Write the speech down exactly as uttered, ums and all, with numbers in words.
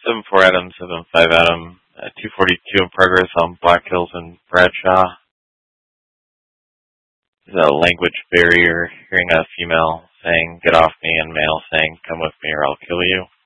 seven four Adam, seven five Adam, uh, two forty-two in progress on Black Hills and Bradshaw. There's a language barrier, hearing a female saying, "Get off me," and male saying, "Come with me or I'll kill you."